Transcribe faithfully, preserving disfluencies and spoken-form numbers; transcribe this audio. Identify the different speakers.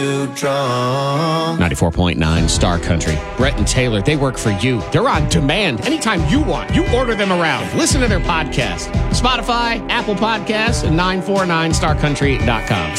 Speaker 1: ninety-four point nine Star Country. Brett and Taylor, they work for you. They're on demand anytime you want. You order them around. Listen to their podcast. Spotify, Apple Podcasts, and nine four nine star country dot com.